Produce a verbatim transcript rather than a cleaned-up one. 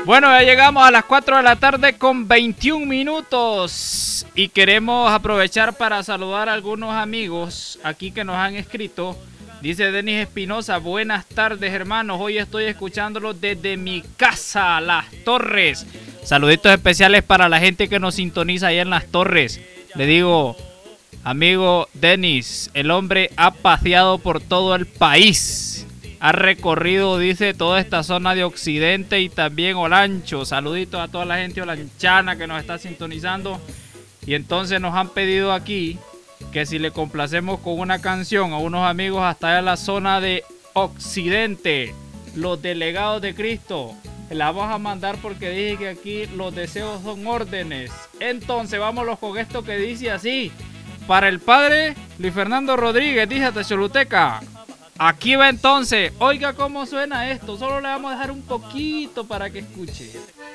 Bueno, ya llegamos a las cuatro de la tarde con veintiún minutos y queremos aprovechar para saludar a algunos amigos aquí que nos han escrito. Dice Denis Espinosa, buenas tardes hermanos, hoy estoy escuchándolos desde mi casa, Las Torres. Saluditos especiales para la gente que nos sintoniza allá en Las Torres. Le digo, amigo Denis, el hombre ha paseado por todo el país. Ha recorrido, dice, toda esta zona de Occidente y también Olancho. Saluditos a toda la gente olanchana que nos está sintonizando. Y entonces nos han pedido aquí que si le complacemos con una canción a unos amigos hasta allá en la zona de Occidente, los delegados de Cristo. La vamos a mandar porque dije que aquí los deseos son órdenes. Entonces vámonos con esto que dice así. Para el padre Luis Fernando Rodríguez, dice Texoluteca. Aquí va entonces, oiga cómo suena esto, solo le vamos a dejar un poquito para que escuche.